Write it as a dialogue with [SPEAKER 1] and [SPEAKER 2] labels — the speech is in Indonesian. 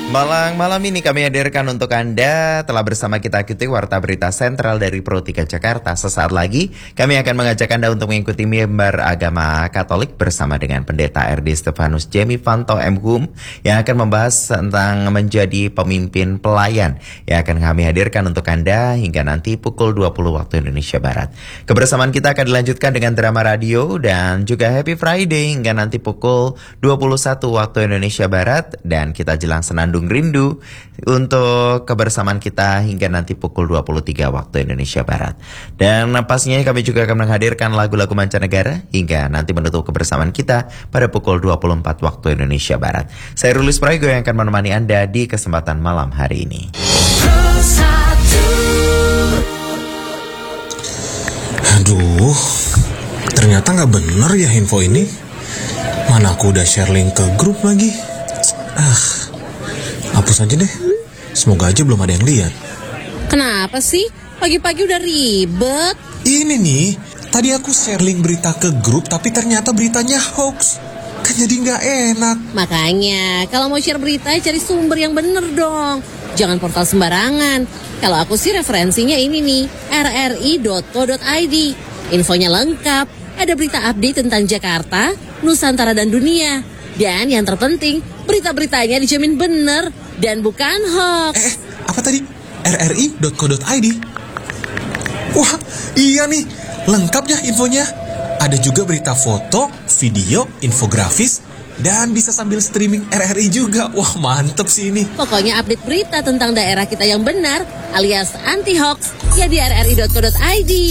[SPEAKER 1] Malam ini kami hadirkan untuk Anda telah bersama kita ikuti Warta Berita Sentral dari Pro 3 Jakarta. Sesaat lagi kami akan mengajak Anda untuk mengikuti mimbar agama Katolik bersama dengan Pendeta RD Stefanus Jemi Fanto M.Hum yang akan membahas tentang menjadi pemimpin pelayan yang akan kami hadirkan untuk Anda hingga nanti pukul 20 waktu Indonesia Barat. Kebersamaan kita akan dilanjutkan dengan drama radio dan juga Happy Friday hingga nanti pukul 21 waktu Indonesia Barat, dan kita jelang senandung rindu untuk kebersamaan kita hingga nanti pukul 23 waktu Indonesia Barat. Dan pastinya kami juga akan menghadirkan lagu-lagu mancanegara hingga nanti menutup kebersamaan kita pada pukul 24 waktu Indonesia Barat. Saya Rulis Prayogo yang akan menemani Anda di kesempatan malam hari ini.
[SPEAKER 2] Aduh, ternyata nggak bener ya info ini. Mana aku udah share link ke grup lagi. Hapus aja deh. Semoga aja belum ada yang lihat.
[SPEAKER 3] Kenapa sih? Pagi-pagi udah ribet.
[SPEAKER 2] Ini nih, tadi aku share link berita ke grup tapi ternyata beritanya hoax. Kan jadi nggak enak.
[SPEAKER 3] Makanya, kalau mau share berita cari sumber yang bener dong. Jangan portal sembarangan. Kalau aku sih referensinya ini nih, rri.co.id. Infonya lengkap. Ada berita update tentang Jakarta, Nusantara dan dunia. Dan yang terpenting, berita-beritanya dijamin bener dan bukan hoax.
[SPEAKER 2] Apa tadi? rri.co.id? Wah, iya nih. Lengkap ya infonya. Ada juga berita foto, video, infografis, dan bisa sambil streaming RRI juga. Wah, mantep sih ini.
[SPEAKER 3] Pokoknya update berita tentang daerah kita yang benar alias anti-hoax ya di rri.co.id.